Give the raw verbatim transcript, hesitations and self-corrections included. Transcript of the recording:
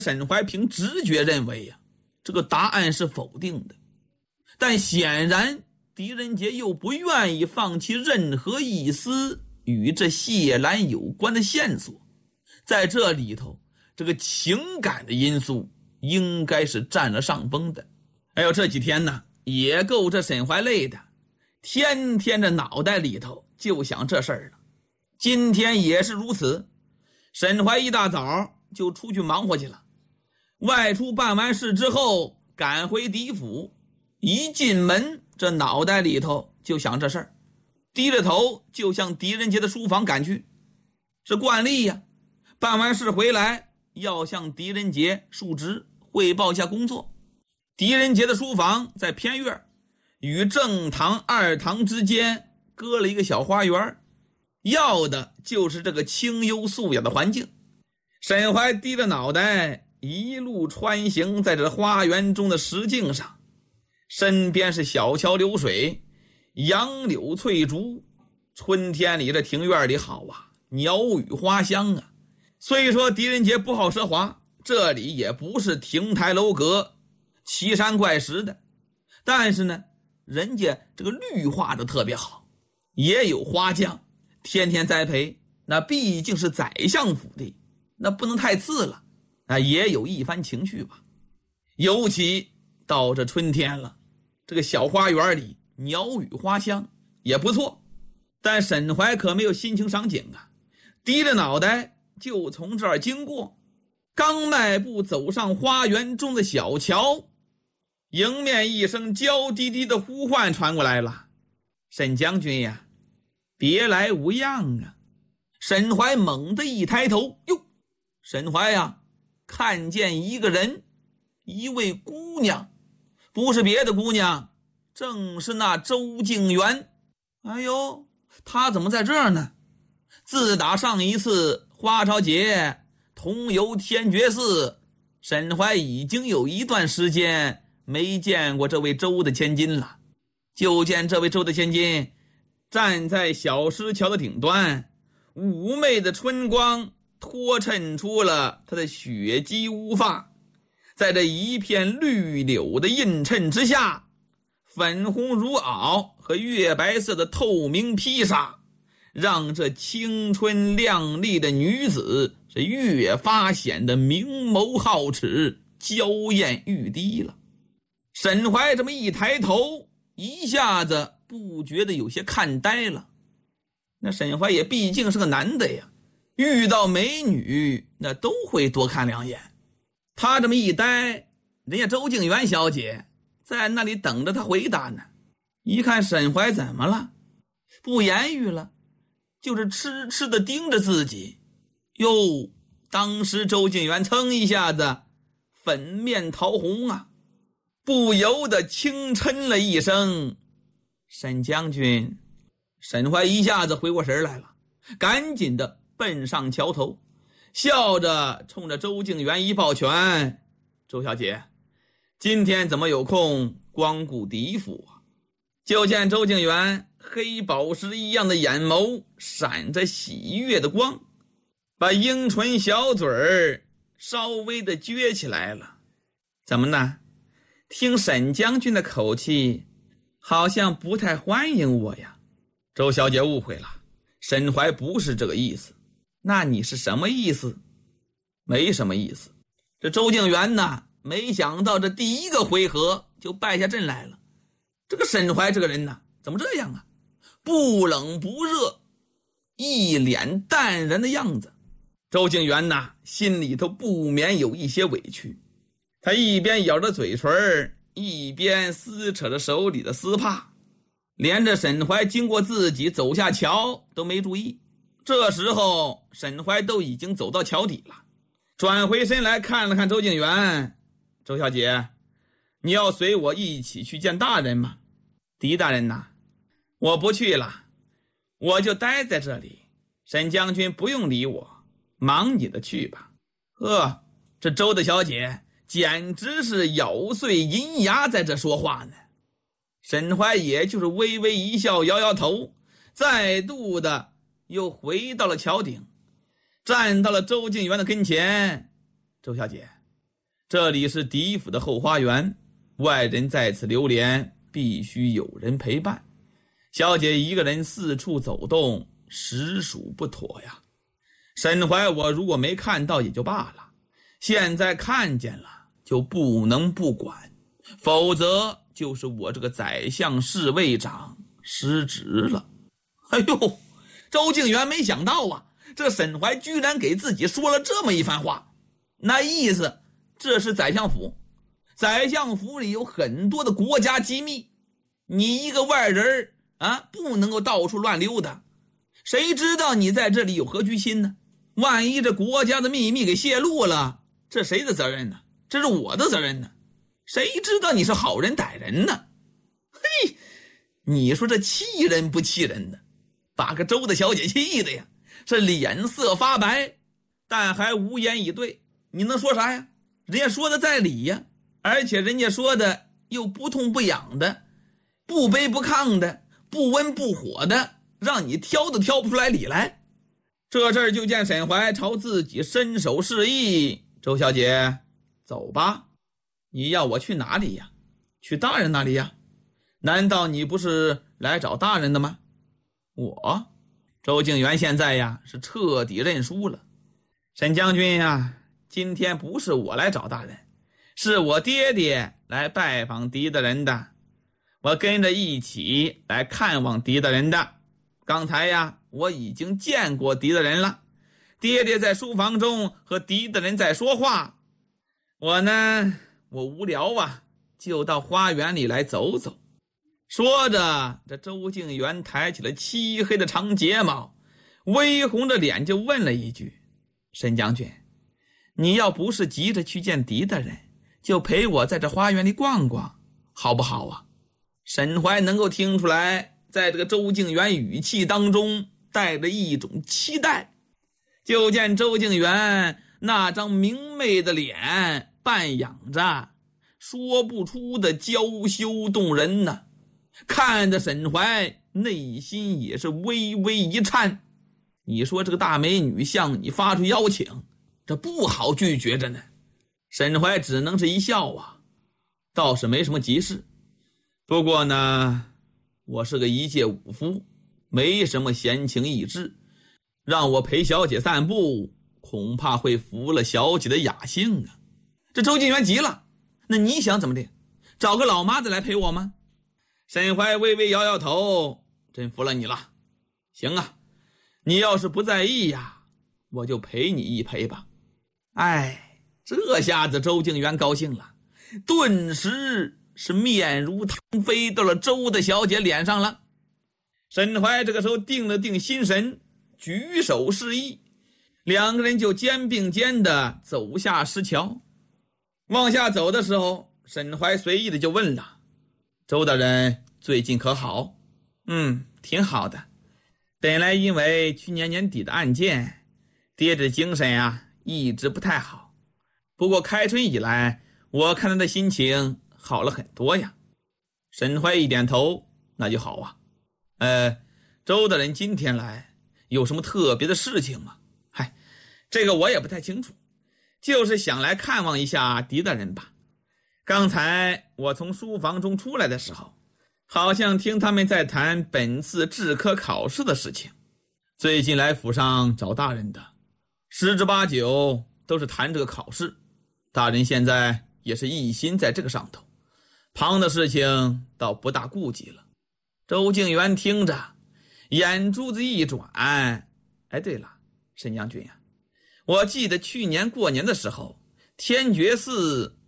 沈怀凭直觉认为呀、啊，这个答案是否定的，但显然狄仁杰又不愿意放弃任何一丝与这谢兰有关的线索，在这里头，这个情感的因素应该是占了上风的。还有这几天呢，也够这沈怀累的，天天这脑袋里头就想这事儿了。今天也是如此，沈怀一大早就出去忙活去了。外出办完事之后，赶回狄府，一进门，这脑袋里头就想这事儿，低着头就向狄仁杰的书房赶去。是惯例呀，办完事回来要向狄仁杰述职，汇报一下工作。狄仁杰的书房在偏院，与正堂二堂之间隔了一个小花园，要的就是这个清幽素雅的环境。沈怀低着脑袋一路穿行在这花园中的石径上，身边是小桥流水，杨柳翠竹，春天里这庭院里好啊，鸟语花香啊。虽说狄仁杰不好奢华，这里也不是亭台楼阁奇山怪石的，但是呢，人家这个绿化的特别好，也有花匠天天栽培，那毕竟是宰相府地，那不能太次了，那也有一番情趣吧。尤其到这春天了，这个小花园里鸟语花香也不错。但沈怀可没有心情赏景啊，低着脑袋就从这儿经过，刚迈步走上花园中的小桥，迎面一声娇滴滴的呼唤传过来了：“沈将军呀，别来无恙啊！”沈怀猛地一抬头，哟，沈怀呀，看见一个人，一位姑娘，不是别的姑娘，正是那周静媛。哎呦，她怎么在这儿呢？自打上一次花朝节同游天觉寺，沈怀已经有一段时间没见过这位周的千金了。就见这位周的千金站在小石桥的顶端，妩媚的春光托衬出了她的雪肌乌发，在这一片绿柳的映衬之下，粉红如袄和月白色的透明披纱，让这青春靓丽的女子是越发显得明眸皓齿，娇艳欲滴了。沈怀这么一抬头，一下子不觉得有些看呆了。那沈怀也毕竟是个男的呀，遇到美女那都会多看两眼。他这么一呆，人家周静媛小姐在那里等着他回答呢。一看沈怀怎么了，不言语了，就是痴痴的盯着自己。哟，当时周静媛噌一下子粉面桃红啊，不由得轻嗔了一声：“沈将军。”沈怀一下子回过神来了，赶紧的奔上桥头，笑着冲着周静媛一抱拳：“周小姐，今天怎么有空光顾狄府啊？”就见周静媛黑宝石一样的眼眸闪着喜悦的光，把樱唇小嘴儿稍微的撅起来了。怎么呢？听沈将军的口气，好像不太欢迎我呀。周小姐误会了，沈怀不是这个意思。那你是什么意思？没什么意思。这周静媛呢，没想到这第一个回合就败下阵来了。这个沈怀这个人呢，怎么这样啊？不冷不热，一脸淡然的样子。周静媛呢，心里头不免有一些委屈。他一边咬着嘴唇，一边撕扯着手里的丝帕，连着沈怀经过自己走下桥都没注意。这时候沈怀都已经走到桥底了，转回身来看了看周静媛：“周小姐，你要随我一起去见大人吗？”“狄大人呐，我不去了，我就待在这里。沈将军不用理我，忙你的去吧。”呵，这周的小姐简直是咬碎银牙在这说话呢。沈怀也就是微微一笑，摇摇头，再度的又回到了桥顶，站到了周静媛的跟前：“周小姐， 这里是狄府的后花园，外人在此流连，必须有人陪伴。小姐一个人四处走动，实属不妥呀。沈怀我如果没看到也就罢了，现在看见了就不能不管，否则就是我这个宰相侍卫长失职了。哎呦，周敬元没想到啊，这沈怀居然给自己说了这么一番话，那意思这是宰相府，宰相府里有很多的国家机密，你一个外人啊，不能够到处乱溜达，谁知道你在这里有何居心呢？万一这国家的秘密给泄露了，这谁的责任呢？这是我的责任呢。谁知道你是好人歹人呢？嘿，你说这气人不气人呢？把个周大小姐气的呀，是脸色发白，但还无言以对。你能说啥呀？人家说的在理呀，而且人家说的又不痛不痒的，不卑不亢的，不温不火的，让你挑都挑不出来理来。这阵儿就见沈怀朝自己伸手示意，周小姐走吧。你要我去哪里呀？去大人那里呀？难道你不是来找大人的吗？我周敬元现在呀是彻底认输了。沈将军呀，今天不是我来找大人，是我爹爹来拜访狄大人的，我跟着一起来看望狄大人的。刚才呀我已经见过狄大人了，爹爹在书房中和狄大人在说话，我呢我无聊啊，就到花园里来走走。说着，这周敬元抬起了漆黑的长睫毛，微红着脸就问了一句：沈将军，你要不是急着去见狄大人，就陪我在这花园里逛逛好不好啊？沈怀能够听出来，在这个周敬元语气当中带着一种期待。就见周敬元那张明媚的脸半仰着，说不出的娇羞动人呢、啊。看着沈怀内心也是微微一颤。你说这个大美女向你发出邀请，这不好拒绝着呢。沈怀只能是一笑啊，倒是没什么急事。不过呢，我是个一介武夫，没什么闲情逸致，让我陪小姐散步，恐怕会服了小姐的雅兴啊。这周敬元急了，那你想怎么的？找个老妈子来陪我吗？沈怀微微摇摇头，真服了你了。行啊，你要是不在意呀，我就陪你一陪吧。哎，这下子周敬元高兴了，顿时是面如糖飞到了周大小姐脸上了。沈怀这个时候定了定心神，举手示意，两个人就肩并肩的走下石桥。往下走的时候，沈怀随意的就问了：周大人最近可好？嗯，挺好的。本来因为去年年底的案件，爹这精神啊一直不太好，不过开春以来，我看他的心情好了很多呀。沈怀一点头，那就好啊。呃，周大人今天来有什么特别的事情吗？嗨，这个我也不太清楚，就是想来看望一下狄大人吧。刚才我从书房中出来的时候，好像听他们在谈本次制科考试的事情。最近来府上找大人的，十之八九都是谈这个考试。大人现在也是一心在这个上头，旁的事情倒不大顾及了。周敬元听着，眼珠子一转，哎，对了，沈将军呀、啊，我记得去年过年的时候，天觉寺